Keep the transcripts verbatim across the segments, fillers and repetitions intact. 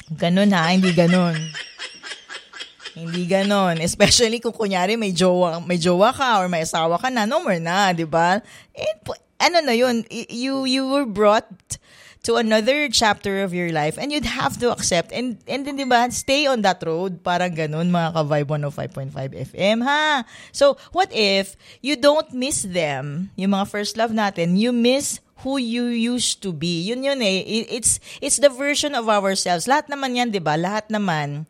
Ganun ha, hindi ganun. Hindi ganon. Especially kung kunyari may jowa, may jowa ka or may asawa ka na, no more na, di ba? Eh, ano na yun, you, you were brought to another chapter of your life and you'd have to accept and, and then, di ba, stay on that road. Parang ganon, mga ka-Vibe one oh five point five F M, ha? So, what if you don't miss them, yung mga first love natin, you miss who you used to be. Yun yun eh. It's, it's the version of ourselves. Lahat naman yan, di ba? Lahat naman.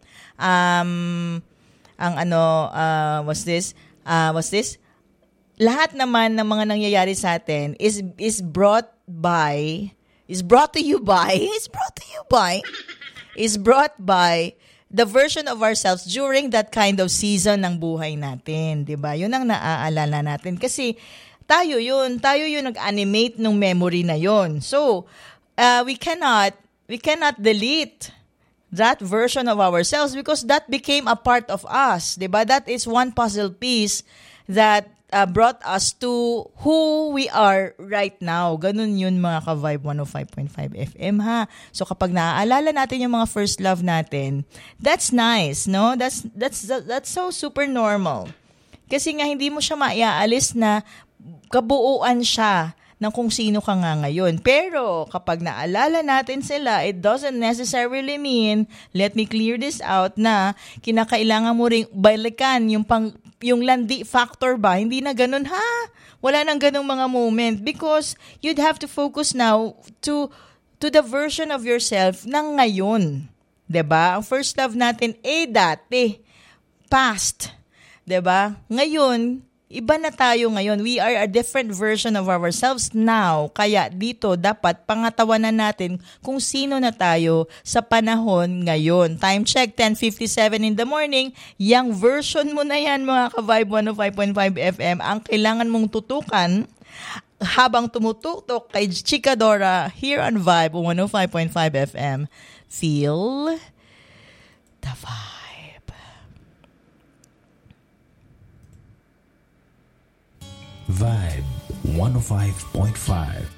Um, ang ano, uh, what's this? Uh, what's this? Lahat naman ng mga nangyayari sa atin is is brought by, is brought to you by, is brought to you by, is brought by the version of ourselves during that kind of season ng buhay natin. Diba? Yun ang naaalala natin. Kasi tayo yun, tayo yun nag-animate ng memory na yun. So, uh, we cannot, we cannot delete that version of ourselves because that became a part of us, diba? That is one puzzle piece that uh, brought us to who we are right now. Ganun yun mga ka-Vibe one oh five point five F M, ha? So kapag naaalala natin yung mga first love natin, that's nice, no? That's that's that's so super normal. Kasi nga hindi mo siya maiaalis na kabuuan siya ng kung sino ka nga ngayon. Pero kapag naalala natin sila, it doesn't necessarily mean, let me clear this out, na kinakailangan mo ring balikan yung, pang, yung landi factor ba? Hindi na ganun, ha? Wala nang ganung mga moment because you'd have to focus now to to the version of yourself ng ngayon. 'Di ba? Ang first love natin, eh dati, past. 'Di ba? Ngayon, iba na tayo ngayon. We are a different version of ourselves now. Kaya dito, dapat pangatawanan natin kung sino na tayo sa panahon ngayon. Time check, ten fifty-seven in the morning. Yang version mo na yan, mga ka-Vibe one oh five point five F M. Ang kailangan mong tutukan habang tumututok kay Chika Dora here on Vibe one oh five point five F M. Feel the vibe. Vibe one oh five point five.